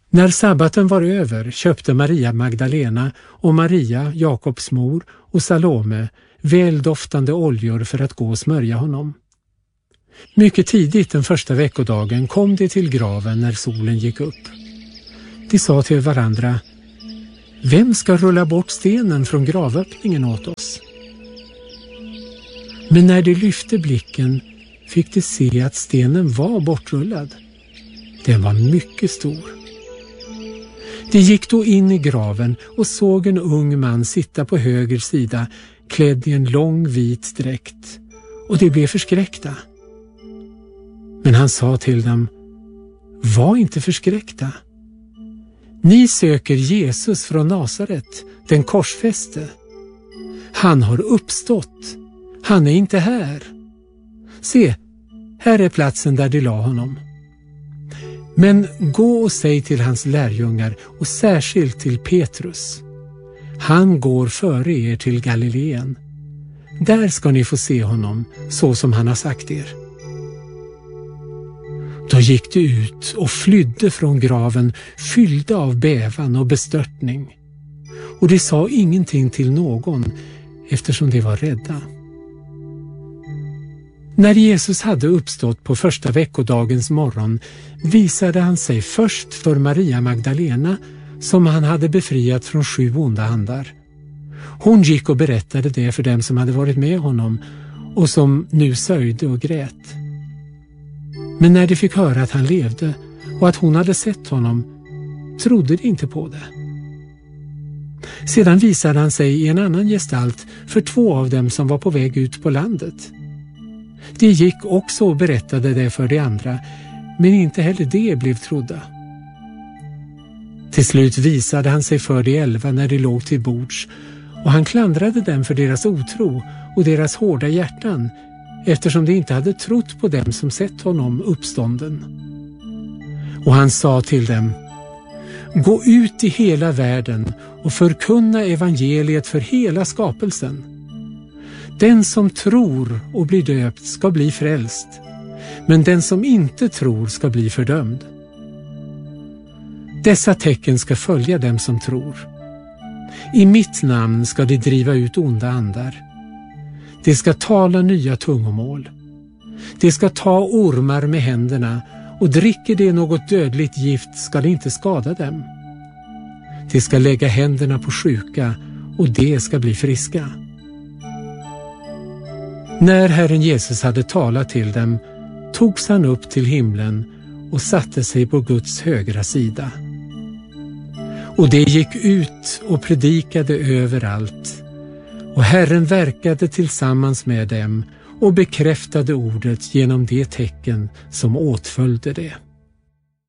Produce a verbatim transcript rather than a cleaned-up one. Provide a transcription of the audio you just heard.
När sabbaten var över köpte Maria Magdalena och Maria, Jakobs mor, och Salome väldoftande oljor för att gå och smörja honom. Mycket tidigt den första veckodagen kom de till graven när solen gick upp. De sa till varandra: "Vem ska rulla bort stenen från gravöppningen åt oss?" Men när de lyfte blicken fick de se att stenen var bortrullad. Den var mycket stor. De gick då in i graven och såg en ung man sitta på höger sida, klädd i en lång vit dräkt, och de blev förskräckta. Men han sa till dem: "Var inte förskräckta. Ni söker Jesus från Nasaret, den korsfäste. Han har uppstått. Han är inte här. Se, här är platsen där de la honom. Men gå och säg till hans lärjungar, och särskilt till Petrus: han går före er till Galileen. Där ska ni få se honom, så som han har sagt er." Då gick de ut och flydde från graven, fyllda av bävan och bestörtning. Och de sa ingenting till någon, eftersom de var rädda. När Jesus hade uppstått på första veckodagens morgon visade han sig först för Maria Magdalena, som han hade befriat från sju onda andar. Hon gick och berättade det för dem som hade varit med honom och som nu sörjde och grät. Men när de fick höra att han levde och att hon hade sett honom, trodde de inte på det. Sedan visade han sig i en annan gestalt för två av dem som var på väg ut på landet. De gick också och berättade det för de andra, men inte heller de blev trodda. Till slut visade han sig för de elva när de låg till bords, och han klandrade dem för deras otro och deras hårda hjärtan, eftersom de inte hade trott på dem som sett honom uppstånden. Och han sa till dem: "Gå ut i hela världen och förkunna evangeliet för hela skapelsen. Den som tror och blir döpt ska bli frälst, men den som inte tror ska bli fördömd. Dessa tecken ska följa dem som tror. I mitt namn ska de driva ut onda andar. De ska tala nya tungomål. De ska ta ormar med händerna, och dricker de något dödligt gift ska det inte skada dem. De ska lägga händerna på sjuka, och de ska bli friska." När Herren Jesus hade talat till dem togs han upp till himlen och satte sig på Guds högra sida. Och det gick ut och predikade överallt, och Herren verkade tillsammans med dem och bekräftade ordet genom de tecken som åtföljde det.